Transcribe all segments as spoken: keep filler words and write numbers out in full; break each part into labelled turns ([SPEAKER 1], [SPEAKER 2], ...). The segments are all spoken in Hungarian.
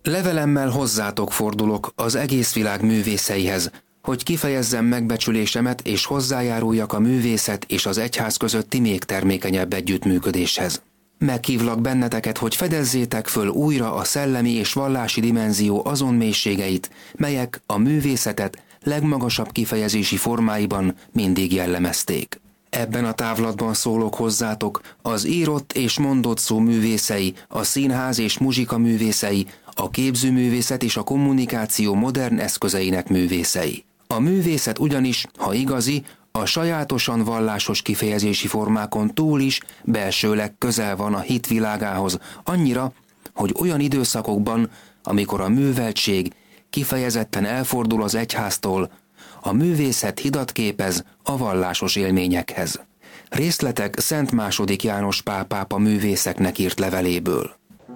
[SPEAKER 1] Levelemmel hozzátok fordulok az egész világ művészeihez, hogy kifejezzem megbecsülésemet és hozzájáruljak a művészet és az egyház közötti még termékenyebb együttműködéshez. Meghívlak benneteket, hogy fedezzétek föl újra a szellemi és vallási dimenzió azon mélységeit, melyek a művészetet legmagasabb kifejezési formáiban mindig jellemezték. Ebben a távlatban szólok hozzátok az írott és mondott szó művészei, a színház és muzsika művészei, a képzőművészet és a kommunikáció modern eszközeinek művészei. A művészet ugyanis, ha igazi, a sajátosan vallásos kifejezési formákon túl is belsőleg közel van a hit világához, annyira, hogy olyan időszakokban, amikor a műveltség kifejezetten elfordul az egyháztól, a művészet hidat képez a vallásos élményekhez. Részletek Szent második János Pál pápa művészeknek írt leveléből.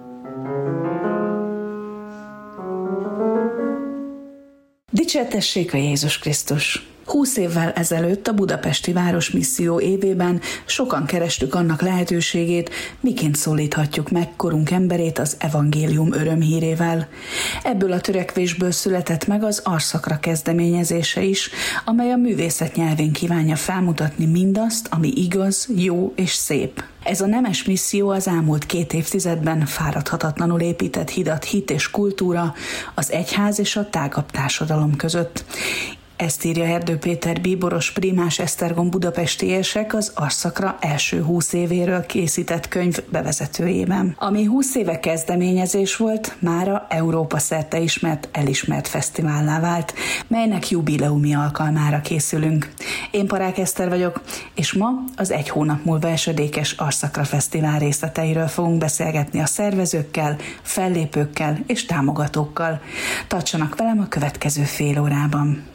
[SPEAKER 2] Dicsértessék a Jézus Krisztus! Húsz évvel ezelőtt a Budapesti Városmisszió évében sokan kerestük annak lehetőségét, miként szólíthatjuk meg korunk emberét az evangélium örömhírével. Ebből a törekvésből született meg az Arszakra kezdeményezése is, amely a művészet nyelvén kívánja felmutatni mindazt, ami igaz, jó és szép. Ez a nemes misszió az elmúlt két évtizedben fáradhatatlanul épített hidat hit és kultúra, az egyház és a tágabb társadalom között. Ezt írja Erdő Péter bíboros primás Esztergom budapesti érsek az Arszakra első húsz évéről készített könyv bevezetőjében. Ami húsz éve kezdeményezés volt, mára Európa szerte ismert, elismert fesztivállá vált, melynek jubileumi alkalmára készülünk. Én Parák Eszter vagyok, és ma az egy hónap múlva esedékes Arszakra Fesztivál részleteiről fogunk beszélgetni a szervezőkkel, fellépőkkel és támogatókkal. Tartsanak velem a következő fél órában.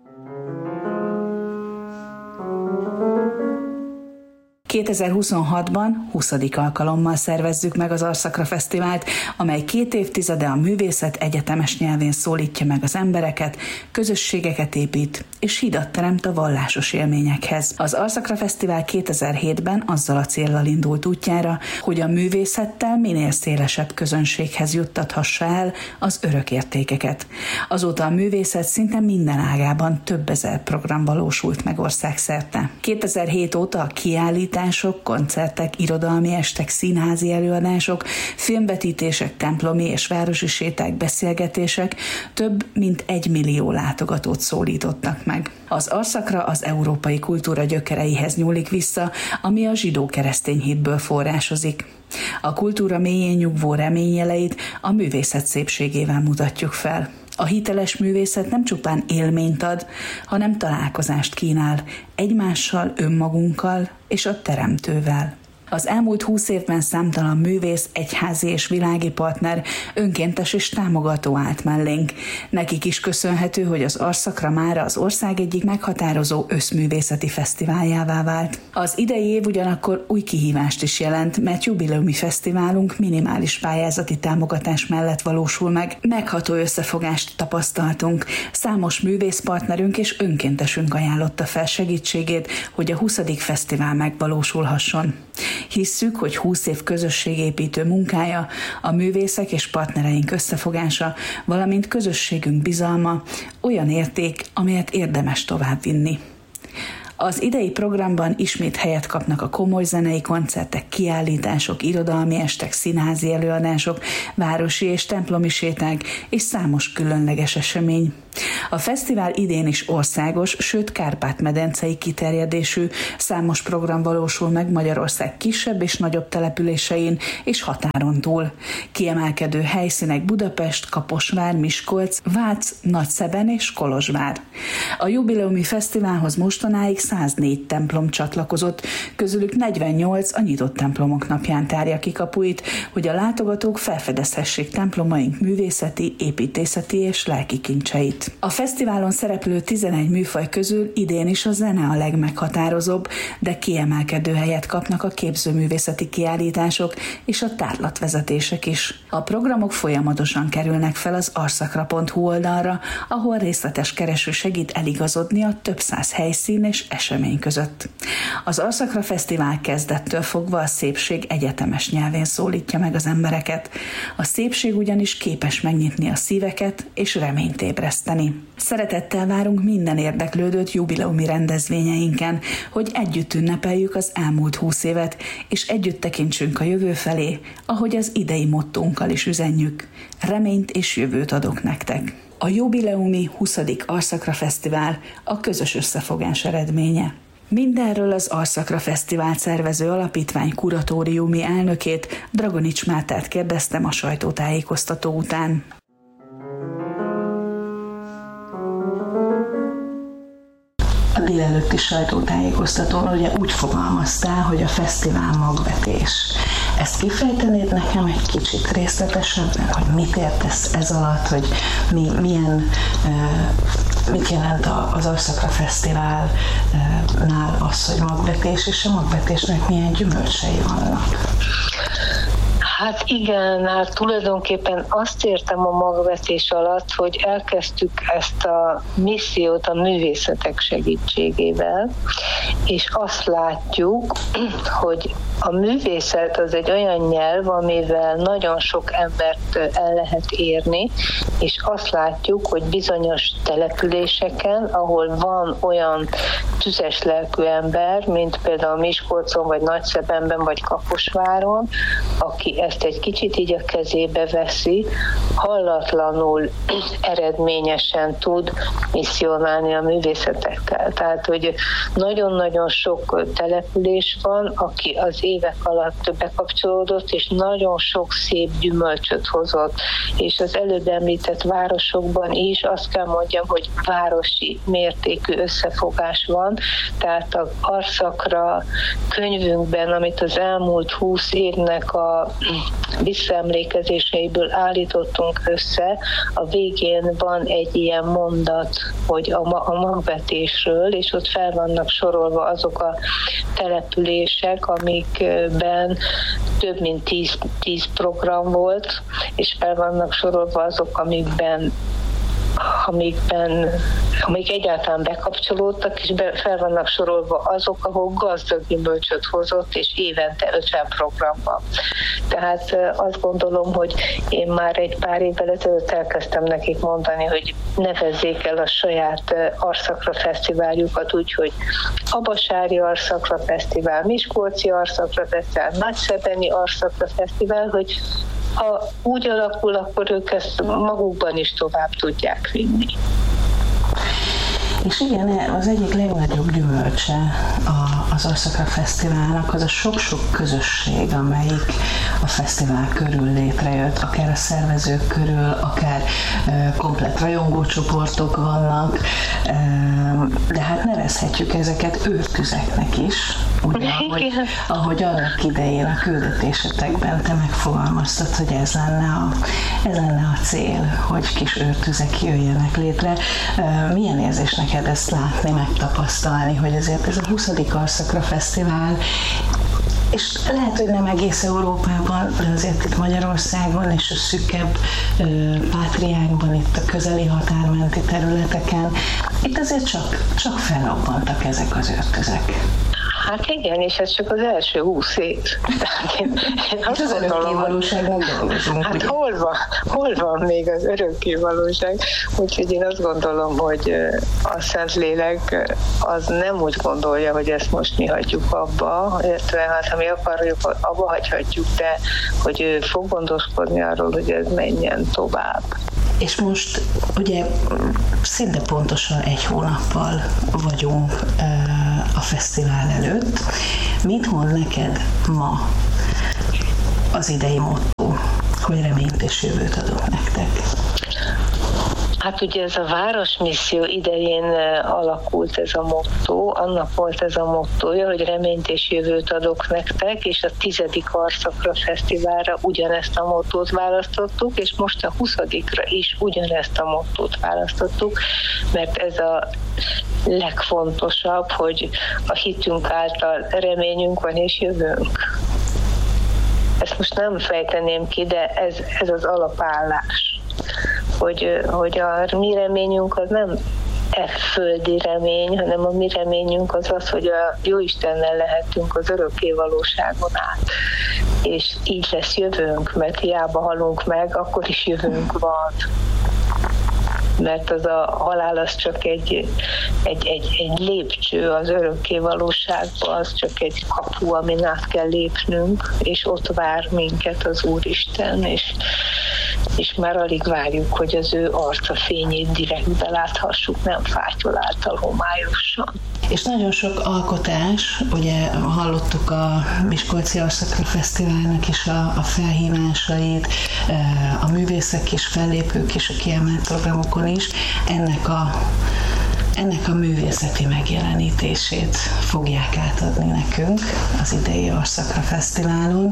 [SPEAKER 2] kétezer-huszonhatban huszadik alkalommal szervezzük meg az Arszakra Fesztivált, amely két évtizede a művészet egyetemes nyelvén szólítja meg az embereket, közösségeket épít és hidat teremt a vallásos élményekhez. Az Arszakra Fesztivál kétezer-hétben azzal a céllal indult útjára, hogy a művészettel minél szélesebb közönséghez juttathassa el az örök értékeket. Azóta a művészet szinte minden ágában több ezer program valósult meg országszerte. kétezer-hét óta a kiállítás, koncertek, irodalmi estek, színházi előadások, filmvetítések, templomi és városi séták, beszélgetések több mint egy millió látogatót szólítottak meg. Az Arszakra az európai kultúra gyökereihez nyúlik vissza, ami a zsidó-keresztény hitből forrásozik. A kultúra mélyén nyugvó reményjeleit a művészet szépségével mutatjuk fel. A hiteles művészet nem csupán élményt ad, hanem találkozást kínál egymással, önmagunkkal és a teremtővel. Az elmúlt húsz évben számtalan művész, egyházi és világi partner, önkéntes és támogató állt mellénk. Nekik is köszönhető, hogy az Arszakra mára az ország egyik meghatározó összművészeti fesztiváljává vált. Az idei év ugyanakkor új kihívást is jelent, mert jubileumi fesztiválunk minimális pályázati támogatás mellett valósul meg. Megható összefogást tapasztaltunk. Számos művészpartnerünk és önkéntesünk ajánlotta fel segítségét, hogy a huszadik fesztivál megvalósulhasson. Hisszük, hogy húsz év közösségépítő munkája, a művészek és partnereink összefogása, valamint közösségünk bizalma olyan érték, amelyet érdemes továbbvinni. Az idei programban ismét helyet kapnak a komoly zenei koncertek, kiállítások, irodalmi estek, színházi előadások, városi és templomi séták és számos különleges esemény. A fesztivál idén is országos, sőt Kárpát-medencei kiterjedésű, számos program valósul meg Magyarország kisebb és nagyobb településein és határon túl. Kiemelkedő helyszínek Budapest, Kaposvár, Miskolc, Vác, Nagyszeben és Kolozsvár. A jubileumi fesztiválhoz mostanáig száznégy templom csatlakozott, közülük negyvennyolc a nyitott templomok napján tárja ki kapuit, hogy a látogatók felfedezhessék templomaink művészeti, építészeti és lelki kincseit. volt. A fesztiválon szereplő tizenegy műfaj közül idén is a zene a legmeghatározóbb, de kiemelkedő helyet kapnak a képzőművészeti kiállítások és a tárlatvezetések is. A programok folyamatosan kerülnek fel az arszakra pont hu oldalra, ahol részletes kereső segít eligazodni a több száz helyszín és esemény között. Az Arszakra Fesztivál kezdettől fogva a szépség egyetemes nyelvén szólítja meg az embereket. A szépség ugyanis képes megnyitni a szíveket és reményt ébreszteni. Szeretettel várunk minden érdeklődőt jubileumi rendezvényeinken, hogy együtt ünnepeljük az elmúlt húsz évet, és együtt tekintsünk a jövő felé, ahogy az idei mottónkkal is üzenjük. Reményt és jövőt adok nektek. A jubileumi huszadik Arszakra Fesztivál a közös összefogás eredménye. Mindenről az Arszakra Fesztivál szervező alapítvány kuratóriumi elnökét, Dragonics Mártát kérdeztem a sajtótájékoztató után. A délelőtti sajtótájékoztatón ugye úgy fogalmaztál, hogy a fesztivál magvetés. Ezt kifejtenéd nekem egy kicsit részletesebben, hogy mit értesz ez alatt, hogy mi, milyen, uh, mit jelent az Arszakra Fesztiválnál az, hogy magvetés, és a magvetésnek milyen gyümölcsei vannak?
[SPEAKER 3] Hát igen, hát tulajdonképpen azt értem a magvetés alatt, hogy elkezdtük ezt a missziót a művészetek segítségével, és azt látjuk, hogy a művészet az egy olyan nyelv, amivel nagyon sok embert el lehet érni, és azt látjuk, hogy bizonyos településeken, ahol van olyan tüzes lelkű ember, mint például Miskolcon, vagy Nagyszebenben, vagy Kaposváron, aki ezt egy kicsit így a kezébe veszi, hallatlanul eredményesen tud misszionálni a művészetekkel. Tehát, hogy nagyon-nagyon sok település van, aki az évek alatt bekapcsolódott, és nagyon sok szép gyümölcsöt hozott. És az előbb említett városokban is azt kell mondjam, hogy városi mértékű összefogás van. Tehát az Arszakra könyvünkben, amit az elmúlt húsz évnek a visszaemlékezéseiből állítottunk össze, a végén van egy ilyen mondat, hogy a, ma- a magvetésről, és ott fel vannak sorolva azok a települések, amikben több mint tíz, tíz program volt, és fel vannak sorolva azok, amikben amikben, amik egyáltalán bekapcsolódtak, és be, fel vannak sorolva azok, ahol gazdag gyümölcsöt hozott, és évente ötven programban. Tehát azt gondolom, hogy én már egy pár évvel ezelőtt elkezdtem nekik mondani, hogy nevezzék el a saját Arszakra Fesztiváljukat úgy, hogy Abasári Arszakra Fesztivál, Miskolci Arszakra Fesztivál, Nagyszebeni Arszakra Fesztivál, hogy ha úgy alakul, akkor ők ezt magukban is tovább tudják vinni.
[SPEAKER 2] És igen, az egyik legnagyobb gyümölcse az Arszakra Fesztiválnak az a sok-sok közösség, amelyik a fesztivál körül létrejött, akár a szervezők körül, akár komplett rajongócsoportok vannak, de hát nevezhetjük ezeket őrtüzeknek is, ugye, ahogy, ahogy annak idején a küldetésetekben te megfogalmaztad, hogy ez lenne, a, ez lenne a cél, hogy kis őrtüzek jöjjenek létre. Milyen érzés neked ezt látni, megtapasztalni, hogy azért ez a huszadik Arszakra Fesztivál, és lehet, hogy nem egész Európában, de azért itt Magyarországon és a szűkebb pátriákban, itt a közeli határmenti területeken, itt azért csak, csak felrobbantak ezek az őrtüzek.
[SPEAKER 3] Hát igen, és ez csak az első húsz év. Én, én azt
[SPEAKER 2] az örökkévalóságnak dolgozunk.
[SPEAKER 3] Hát hol van, hol van még az örökkévalóság? Úgyhogy én azt gondolom, hogy a Szentlélek az nem úgy gondolja, hogy ezt most mi hagyjuk abba, illetve hát ha mi akarjuk, abba hagyhatjuk, de hogy ő fog gondoskodni arról, hogy ez menjen tovább.
[SPEAKER 2] És most ugye szinte pontosan egy hónappal vagyunk a fesztivál előtt. Mit mond neked ma az idei motto, hogy reményt és jövőt adok nektek?
[SPEAKER 3] Hát ugye ez a városmisszió idején alakult ez a motto, annak volt ez a mottója, hogy reményt és jövőt adok nektek, és a tizedik Arszakra Fesztiválra ugyanezt a mottót választottuk, és most a huszadikra is ugyanezt a mottót választottuk, mert ez a legfontosabb, hogy a hitünk által reményünk van és jövőnk. Ezt most nem fejteném ki, de ez, ez az alapállás, hogy, hogy a mi reményünk az nem e földi remény, hanem a mi reményünk az az, hogy a Jóistennel lehetünk az örökké valóságon át. És így lesz jövőnk, mert hiába halunk meg, akkor is jövőnk van. Mert az a halál az csak egy, egy, egy, egy lépcső az örökké valóságba, az csak egy kapu, amin át kell lépnünk, és ott vár minket az Úristen, és, és már alig várjuk, hogy az ő arca fényét direktbe láthassuk, nem fátyol által homályosan.
[SPEAKER 2] És nagyon sok alkotás, ugye hallottuk a Miskolci Arszakra Fesztiválnak is a, a felhívásait, a művészek és fellépők és a kiemelt programokon is, ennek a, ennek a művészeti megjelenítését fogják átadni nekünk az idei Arszakra Fesztiválon.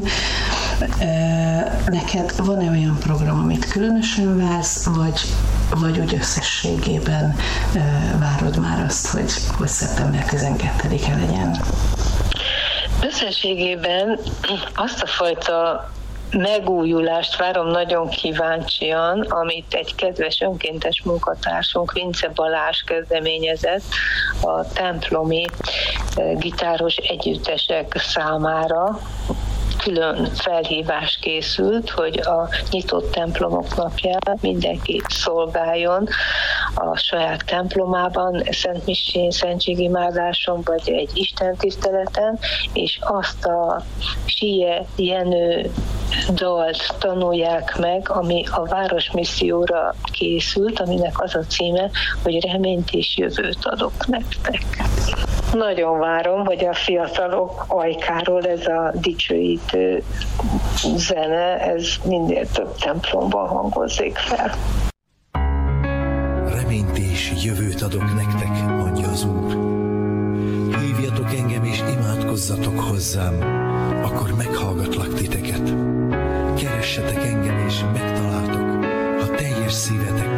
[SPEAKER 2] Neked van-e olyan program, amit különösen vársz, vagy, vagy úgy összességében várod már azt, hogy, hogy szeptember tizenkettedike legyen?
[SPEAKER 3] Összességében azt a fajta megújulást várom nagyon kíváncsian, amit egy kedves önkéntes munkatársunk, Vince Balázs kezdeményezett a templomi gitáros együttesek számára. Külön felhívás készült, hogy a nyitott templomok napján mindenki szolgáljon a saját templomában, szentmisén, szentségimázáson, vagy egy istentiszteleten, és azt a Sie Jenő dalt tanulják meg, ami a városmisszióra készült, aminek az a címe, hogy reményt és jövőt adok nektek. Nagyon várom, hogy a fiatalok ajkáról ez a dicsőítő zene, ez minél több templomban hangozzék fel.
[SPEAKER 4] Reményt és jövőt adok nektek, mondja az Úr. Hívjatok engem és imádkozzatok hozzám, akkor meghallgatlak titeket. Keressetek engem és megtaláltok, ha teljes szívetek